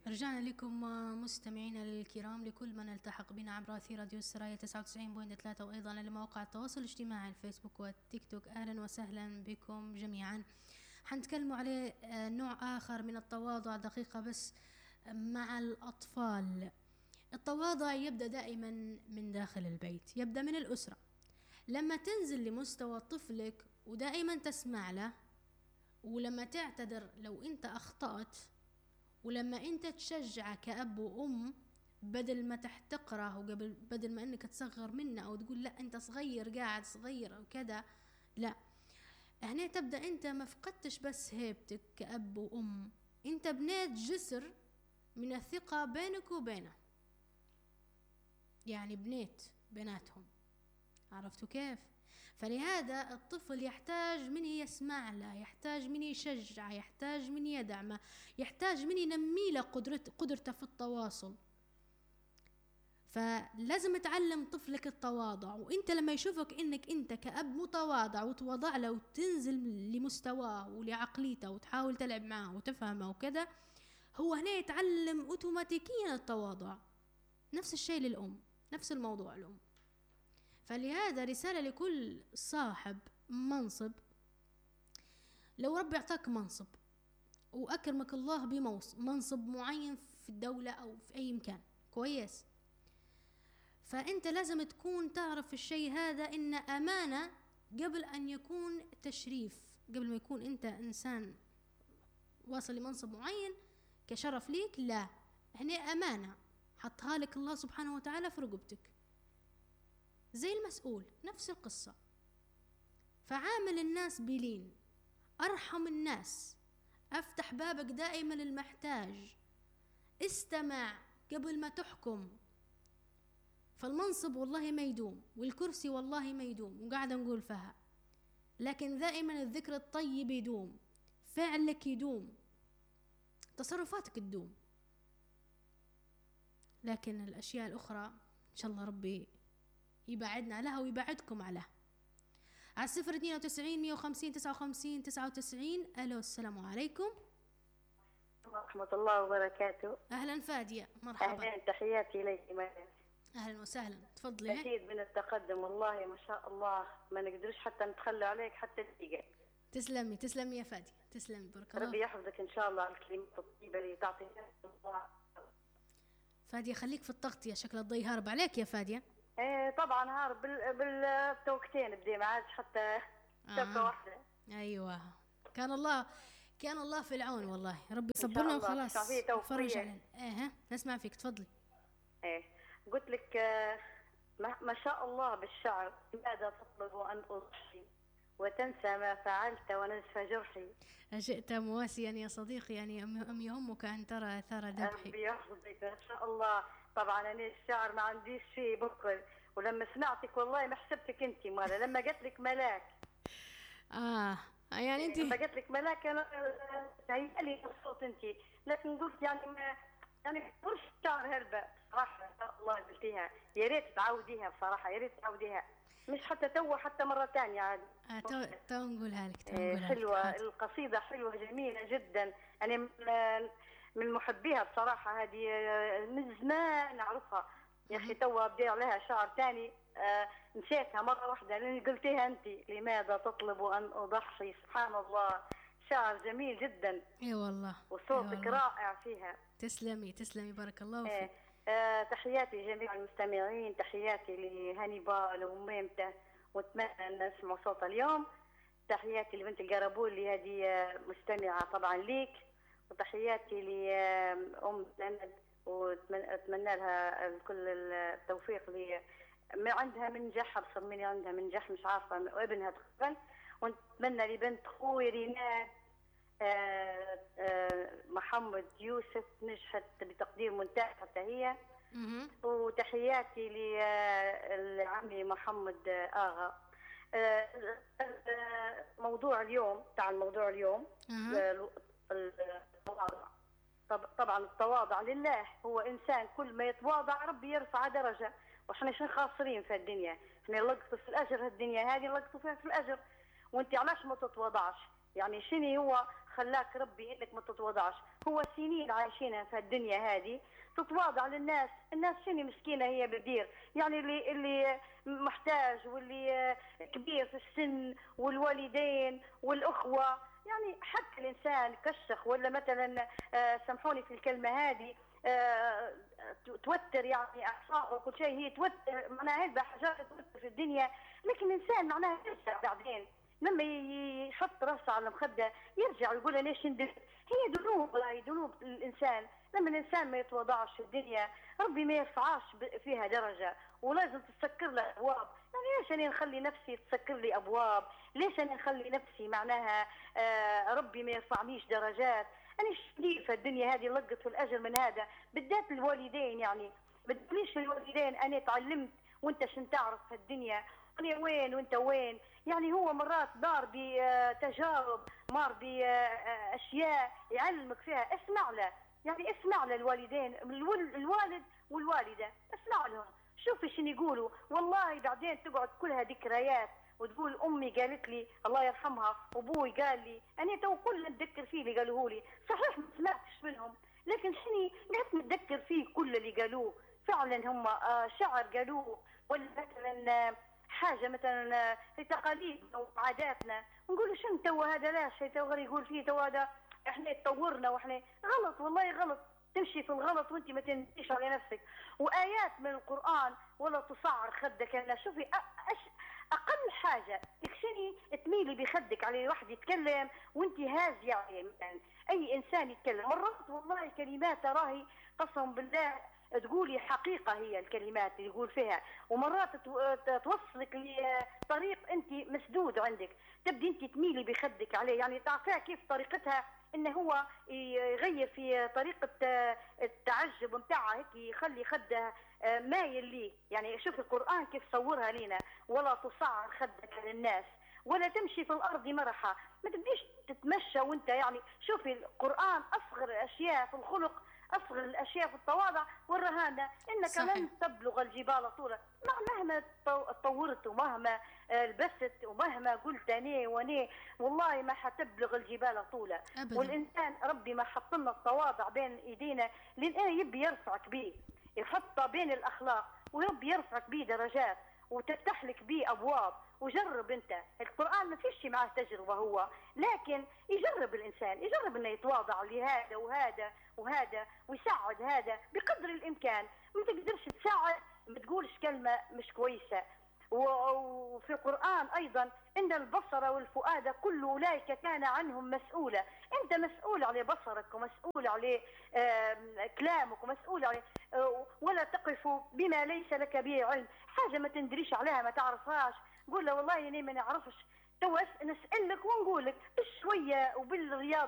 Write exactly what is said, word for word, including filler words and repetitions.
رجعنا لكم مستمعينا الكرام لكل من التحق بنا عبر أثير راديو السرايا تسعة وتسعين فاصلة ثلاثة وأيضا لمواقع التواصل الاجتماعي الفيسبوك والتيك توك. أهلا وسهلا بكم جميعا. حنتكلموا عليه نوع آخر من التواضع دقيقة بس مع الأطفال. التواضع يبدأ دائما من داخل البيت، يبدأ من الأسرة. لما تنزل لمستوى طفلك ودائما تسمع له، ولما تعتذر لو أنت أخطأت، ولما انت تشجع كأب وأم بدل ما تحتقره وقبل بدل ما انك تصغر منه او تقول لا انت صغير قاعد صغير او كذا، لا، هنا تبدأ انت ما فقدتش بس هيبتك كأب وأم، انت بنيت جسر من الثقة بينك وبينه، يعني بنيت بيناتهم. عرفتوا كيف؟ فلهذا الطفل يحتاج من يسمع له، يحتاج من يشجع، يحتاج من يدعمه، يحتاج من ينمي له قدرته قدرته في التواصل. فلازم تعلم طفلك التواضع، وانت لما يشوفك انك انت كأب متواضع وتواضع له وتنزل لمستواه ولعقليته وتحاول تلعب معه وتفهمه وكذا، هو هنا يتعلم اوتوماتيكيا التواضع. نفس الشيء للأم، نفس الموضوع الأم. فلهذا رسالة لكل صاحب منصب، لو ربي اعطاك منصب وأكرمك الله بمنصب معين في الدولة أو في أي مكان كويس، فأنت لازم تكون تعرف الشيء هذا إن أمانة قبل أن يكون تشريف، قبل ما يكون أنت إنسان واصل لمنصب معين كشرف ليك، لا، هنا أمانة حطها لك الله سبحانه وتعالى في رقبتك زي المسؤول، نفس القصة. فعامل الناس بلين، أرحم الناس، أفتح بابك دائما للمحتاج، استمع قبل ما تحكم. فالمنصب والله ما يدوم، والكرسي والله ما يدوم، وقاعدة نقول فيها، لكن دائما الذكر الطيب يدوم، فعلك يدوم، تصرفاتك تدوم، لكن الأشياء الأخرى إن شاء الله ربي يبعدنا عليها ويبعدكم عليها. على صفر اثنين وتسعين مية وخمسين تسعة وخمسين تسعة وتسعين. ألو، السلام عليكم ورحمة الله وبركاته. أهلا فادية، مرحبا. أهلا، تحياتي إليك. أهلا وسهلا، تفضلي. أكيد من التقدم والله ما شاء الله، ما نقدرش حتى نتخلى عليك حتى دقيقة. تسلمي تسلمي يا فادية، تسلمي، بارك الله. ربي يحفظك إن شاء الله على الكلمات الطيبة اللي تعطيها. فادية خليك في التغطية، شكل الضي هارب عليك يا فادية. ايه طبعا هارب بالتوقتين بدي، ما عادش حتى شبكة آه. واحدة. ايوه، كان الله كان الله في العون والله، ربي يصبرنا وخلاص فرج علينا. ايه نسمع فيك، تفضلي. ايه قلت لك آه ما, ما شاء الله بالشعر، لماذا تطلب ان اضحي وتنسى ما فعلت ونزف جرحي. أجئت مواسيا يا صديقي، يعني أم يهمك أن ترى أثار ذبحي. ربي يحفظك ما شاء الله. طبعا أنا الشعر ما عنديش شيء بكل، ولما سمعتك والله ما حسبتك أنت مرة لما قلت لك ملاك. آه يعني أنت لما قلت لك ملاك أنا هيالي الصوت أنت، لكن قلت يعني ما يعني مش شعر هربة صراحة. ما شاء الله قلتيها، يا ريت تعوديها بصراحة، يا ريت تعوديها، مش حتى تو حتى مرة ثانية عادي. آه تو تو نقولها لك، تو نقولها حلوة لك. القصيدة حلوة جميلة جدا، أنا من من محبيها بصراحة، هذه من زمان أعرفها يا أخي. تو بدي عليها شعر ثاني آه نسيتها مرة واحدة لأن قلتيها أنت، لماذا تطلب أن أضحي. سبحان الله، شعر جميل جدا. اي والله، وصوتك رائع فيها. تسلمي تسلمي، بارك الله فيك. آه. آه تحياتي جميع المستمعين، تحياتي لهانيبال وميمته، واتمنى ان نسمع صوتها اليوم. تحياتي لبنت القربولي، هذه مستمعه طبعا ليك، وتحياتي لام نند، واتمنى لها كل التوفيق لي ما عندها من نجاح، ابصر مني عندها من نجاح مش عارفه، وابنها تقريبا. ونتمنى لبنت خوي ريناد آه آه محمد يوسف نجحت بتقدير ممتاز حتى هي. وتحياتي لعمي محمد آغا. آه موضوع اليوم تاع الموضوع اليوم التواضع. طبعا التواضع لله، هو إنسان كل ما يتواضع ربي يرفع درجة، وإحنا شنو خاسرين في الدنيا؟ إحنا نلقطوا في الأجر، الدنيا هذه نلقطوا فيها في الأجر، وأنت علاش ما تتواضعش؟ يعني شنو هو خلاك ربي انك ما تتواضعش؟ هو سنين عايشينها في الدنيا هذه تتواضع للناس. الناس شنو مسكينه هي بدير؟ يعني اللي اللي محتاج واللي كبير في السن والوالدين والاخوه، يعني حتى الانسان كشخ ولا مثلا آه سامحوني في الكلمه هذه آه توتر يعني اعصابه وكل شيء، هي توتر معناها هذه حاجات توتر في الدنيا. لكن الانسان معناها يرجع بعدين لما يحط راسه على المخده يرجع يقول ليش ندرت. هي ذنوب، والله ذنوب الانسان. لما الانسان ما يتواضعش في الدنيا ربي ما يرفعاش فيها درجه، ولازم تسكر له ابواب. يعني ليش انا نخلي نفسي تسكر لي ابواب؟ ليش انا نخلي نفسي معناها آه ربي ما يرفعنيش درجات؟ انا شديد في الدنيا هذه لقط في الاجر من هذا، بالذات الوالدين. يعني ما تقوليش الوالدين انا تعلمت وانت شن تعرف في الدنيا، انا وين وانت وين. يعني هو مرات مار بتجارب، مار باشياء يعلمك فيها، اسمع له. يعني اسمع للوالدين، الوالد والوالده اسمع لهم، شوفي شنو يقولوا. والله بعدين تقعد كلها ذكريات وتقول امي قالت لي الله يرحمها وابوي قال لي، انا تو كل نتذكر فيه اللي قالوه لي. صحيح ما سمعتش منهم، لكن شنو قعدت نتذكر فيه كل اللي قالوه. فعلا هم شعر قالوه، ولا مثلا حاجه مثلا في تقاليدنا او عاداتنا نقولوا شنو تو هذا، لاش تو غير يقول فيه تو هذا احنا تطورنا واحنا غلط. والله غلط، تمشي في الغلط وانت ما تنتيش على نفسك. وايات من القران ولا تصعر خدك. انا شوفي أش اقل حاجه تكشني تميلي بخدك على واحد يتكلم وانت هازيه عليه. مثلا اي انسان يتكلم مرات والله كلمات راهي قسم بالله تقولي حقيقه هي الكلمات اللي يقول فيها، ومرات توصلك لطريق انت مسدود عندك، تبدي انت تميلي بخدك عليه. يعني تعرفيها كيف طريقتها انه هو يغير في طريقه التعجب نتاعها، هيك يخلي خده مايل ليه. يعني شوف القران كيف صورها لينا، ولا تصعر خدك للناس ولا تمشي في الارض مرحا. ما تبديش تتمشى وانت يعني شوفي القران اصغر الاشياء في الخلق، اصغر الاشياء في التواضع ورهانا انك صحيح. لن تبلغ الجبال طولا. مهما تطورت ومهما لبست ومهما قلت اني واني والله ما حتبلغ الجبال طولا أبداً. والانسان ربي ما حط لنا التواضع بين ايدينا لان يبي يرفعك بيه، يحطه بين الاخلاق ويبي يرفعك بيه درجات وتفتح لك بيه ابواب. وجرب انت، القران ما فيش معاه تجربه هو، لكن يجرب الانسان، يجرب انه يتواضع لهذا وهذا وهذا ويساعد هذا بقدر الامكان. ما تقدرش تساعد ما تقولش كلمه مش كويسه. وفي القرآن أيضا إن البصر والفؤاد كل أولئك كان عنهم مسؤولا. أنت مسؤول على بصرك ومسؤول على كلامك ومسؤول على، ولا تقف بما ليس لك به علم. حاجة ما تندريش عليها ما تعرفهاش قول له والله أنا ما نعرفش، تو نسألك ونقولك بالشوية وبالرياضة